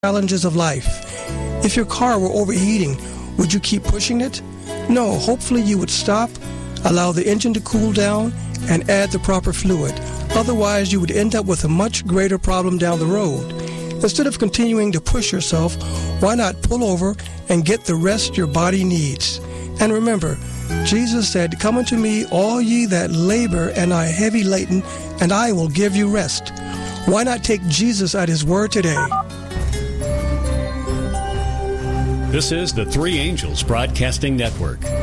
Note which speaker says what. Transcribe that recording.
Speaker 1: challenges of life. If your car were overheating, would you keep pushing it? No, hopefully you would stop, allow the engine to cool down, and add the proper fluid. Otherwise, you would end up with a much greater problem down the road. Instead of continuing to push yourself, why not pull over and get the rest your body needs? And remember, Jesus said, "Come unto me, all ye that labor and are heavy laden, and I will give you rest." Why not take Jesus at his word today?
Speaker 2: This is the Three Angels Broadcasting Network.